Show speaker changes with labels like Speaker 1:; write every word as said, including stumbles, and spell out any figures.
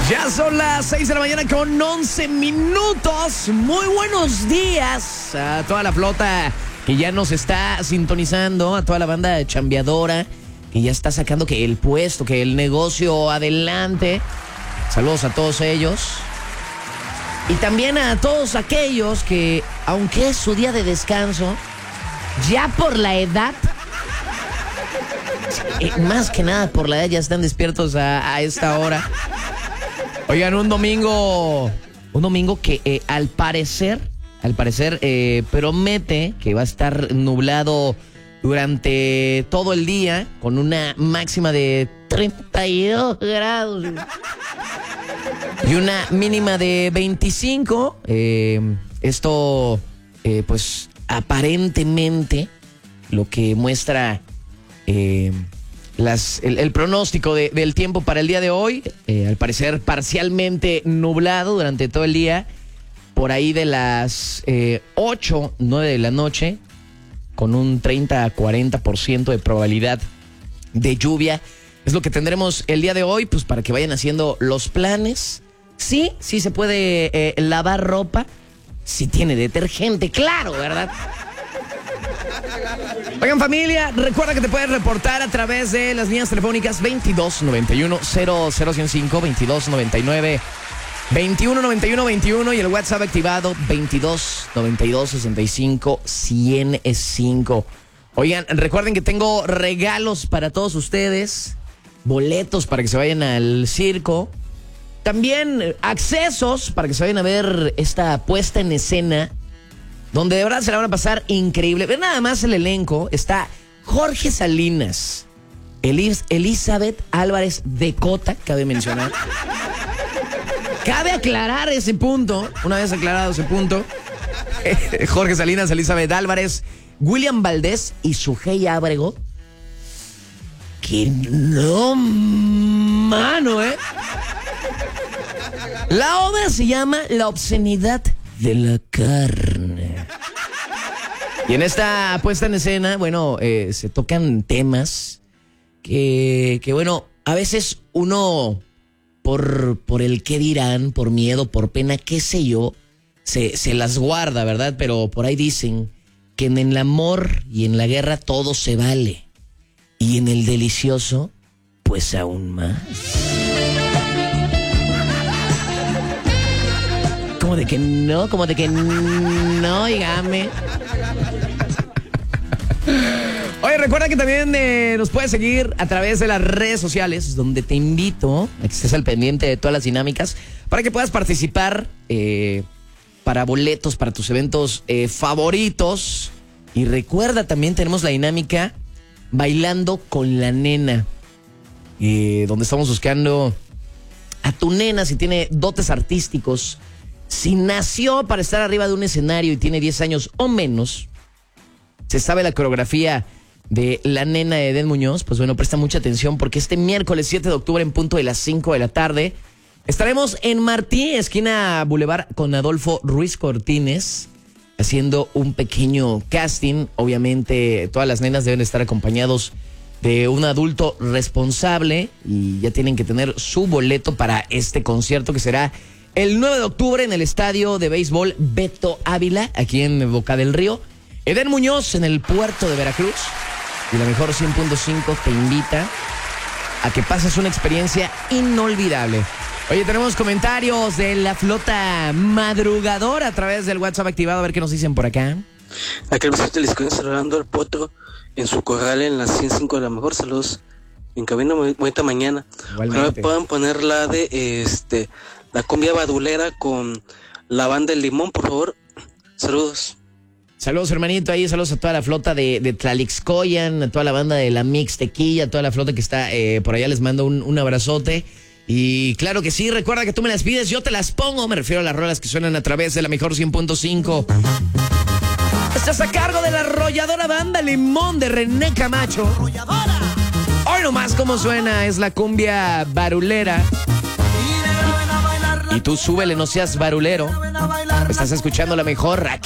Speaker 1: Ya son las seis de la mañana con once minutos. Muy buenos días a toda la flota que ya nos está sintonizando, a toda la banda chambeadora que ya está sacando que el puesto, que el negocio adelante. Saludos a todos ellos. Y también a todos aquellos que, aunque es su día de descanso, ya por la edad, eh, más que nada por la edad, ya están despiertos a, a esta hora. Oigan, un domingo, un domingo que eh, al parecer, al parecer eh, promete que va a estar nublado durante todo el día, con una máxima de treinta y dos grados y una mínima de veinticinco. Eh, esto, eh, pues, aparentemente, lo que muestra eh, las, el, el pronóstico de, del tiempo para el día de hoy. Eh, al parecer, parcialmente nublado durante todo el día, por ahí de las eh, ocho, nueve de la noche, con un treinta a cuarenta por ciento de probabilidad de lluvia. Es lo que tendremos el día de hoy, pues para que vayan haciendo los planes. Sí, sí se puede eh, lavar ropa, si tiene detergente, claro, ¿verdad? Oigan, familia, recuerda que te puedes reportar a través de las líneas telefónicas veintidós noventa y uno cero cero ciento cinco, veintidós noventa y nueve veintiuno noventa y uno veintiuno y el WhatsApp activado veintidós noventa y dos sesenta y cinco ciento cinco. Oigan, recuerden que tengo regalos para todos ustedes, boletos para que se vayan al circo, también accesos para que se vayan a ver esta puesta en escena, donde de verdad se la van a pasar increíble. Ve nada más el elenco. Está Jorge Salinas, Elis, Elizabeth Álvarez de Cota, cabe mencionar. Cabe aclarar ese punto, una vez aclarado ese punto. Eh, Jorge Salinas, Elizabeth Álvarez, William Valdés y Sujei Ábrego. Que no, mano, ¿eh? La obra se llama La obscenidad de la carne. Y en esta puesta en escena, bueno, eh, se tocan temas que, que, bueno, a veces uno, por, por el qué dirán, por miedo, por pena, qué sé yo, se, se las guarda, ¿verdad? Pero por ahí dicen que en el amor y en la guerra todo se vale. Y en el delicioso, pues aún más. Como de que no, como de que no, dígame. Oye, recuerda que también eh, nos puedes seguir a través de las redes sociales, donde te invito a que estés al pendiente de todas las dinámicas para que puedas participar eh, para boletos, para tus eventos eh, favoritos. Y recuerda, también tenemos la dinámica Bailando con la Nena, eh, donde estamos buscando a tu nena si tiene dotes artísticos. Si nació para estar arriba de un escenario y tiene diez años o menos, se sabe la coreografía de la nena de Edén Muñoz, pues bueno, presta mucha atención porque este miércoles siete de octubre en punto de las cinco de la tarde estaremos en Martí, esquina Boulevard con Adolfo Ruiz Cortines, haciendo un pequeño casting. Obviamente todas las nenas deben estar acompañados de un adulto responsable y ya tienen que tener su boleto para este concierto que será el nueve de octubre en el estadio de béisbol Beto Ávila, aquí en Boca del Río. Edén Muñoz en el puerto de Veracruz. Y la mejor cien punto cinco te invita a que pases una experiencia inolvidable. Oye, tenemos comentarios de la flota madrugadora a través del WhatsApp activado. A ver qué nos dicen por acá.
Speaker 2: Aquel besito les estoy cerrando el potro en su corral en las ciento cinco de la mejor. Saludos. En cabina, bonita mañana. Ojalá puedan poner la de este... la cumbia badulera con la banda El Limón, por favor. Saludos.
Speaker 1: Saludos, hermanito, ahí saludos a toda la flota de, de Tlalixcoyan, a toda la banda de la Mixtequilla, a toda la flota que está eh, por allá, les mando un, un abrazote. Y claro que sí, recuerda que tú me las pides, yo te las pongo, me refiero a las rolas que suenan a través de la mejor cien punto cinco. Estás a cargo de la arrolladora banda Limón de René Camacho. Hoy nomás cómo suena, es la cumbia barulera. Y tú súbele, no seas barulero. Estás escuchando la mejor aquí.